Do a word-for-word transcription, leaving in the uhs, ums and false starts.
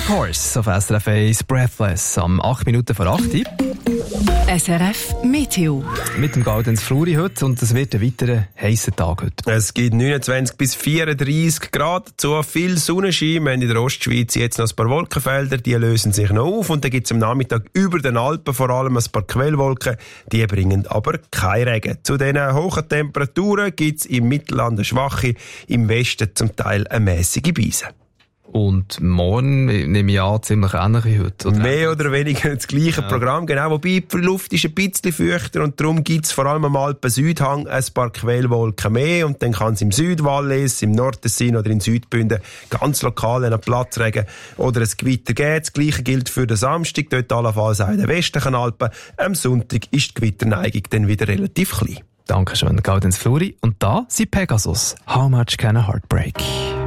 Horse auf S R F eins Breathless am acht Minuten vor acht. S R F Meteo. Mit dem Gaudenz Fluri heute und es wird ein weiterer heißer Tag heute. Es gibt neunundzwanzig bis vierunddreissig Grad, dazu viel Sonnenschein. Wir haben in der Ostschweiz jetzt noch ein paar Wolkenfelder, die lösen sich noch auf und dann gibt es am Nachmittag über den Alpen vor allem ein paar Quellwolken, die bringen aber kein Regen. Zu diesen hohen Temperaturen gibt es im Mittelland eine schwache, im Westen zum Teil eine mäßige Beise. Und morgen nehme ich an, ziemlich ähnlich wie heute. Oder? Mehr oder weniger das gleiche ja. Programm, genau. Wobei die Luft ist ein bisschen feuchter und darum gibt es vor allem am Alpen-Südhang ein paar Quellwolken mehr und dann kann es im Südwallis, im Nordtessin oder in Südbünden ganz lokal einen Platzregen oder ein Gewitter geben. Das Gleiche gilt für den Samstag, dort allenfalls auch in den westlichen Alpen. Am Sonntag ist die Gewitterneigung dann wieder relativ klein. Dankeschön, Gaudenz Fluri. Und da sind Pegasus. How much can a heart break?